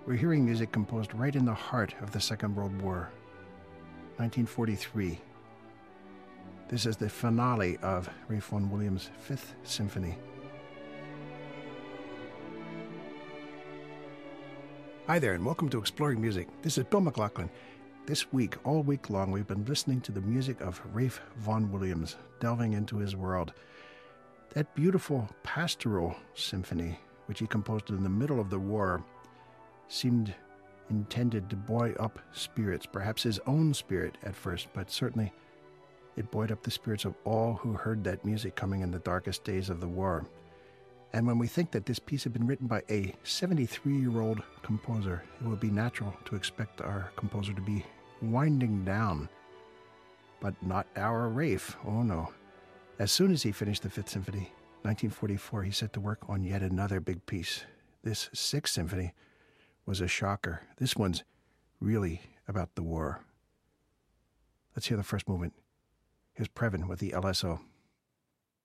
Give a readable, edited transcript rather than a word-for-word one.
We're hearing music composed right in the heart of the Second World War, 1943. This is the finale of Ralph Vaughan Williams' Fifth Symphony. Hi there, and welcome to Exploring Music. This is Bill McLaughlin. This week, all week long, we've been listening to the music of Ralph Vaughan Williams, delving into his world. That beautiful pastoral symphony, which he composed in the middle of the war, seemed intended to buoy up spirits, perhaps his own spirit at first, but certainly it buoyed up the spirits of all who heard that music coming in the darkest days of the war. And when we think that this piece had been written by a 73-year-old composer, it would be natural to expect our composer to be winding down. But not our Ralph. Oh no. As soon as he finished the Fifth Symphony, 1944, he set to work on yet another big piece. This Sixth Symphony was a shocker. This one's really about the war. Let's hear the first movement. Here's Previn with the LSO.